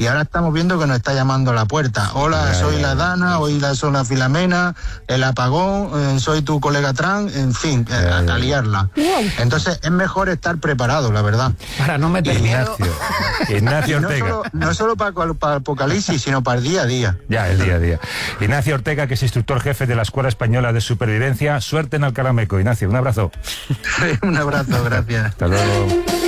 y ahora estamos viendo que nos está llamando a la puerta. Hola, soy la Dana, soy la Filomena, el apagón, soy tu colega Tran, en fin, a liarla. Entonces es mejor estar preparado, la verdad. Para no meter miedo. Ignacio Ortega. No solo para el apocalipsis, sino para el día a día. Ya, el día a día. Ignacio Ortega, que es instructor jefe de la Escuela Española de Supervivencia. Suerte en Alcalá Meco. Ignacio, un abrazo. Un abrazo, gracias. Hasta luego.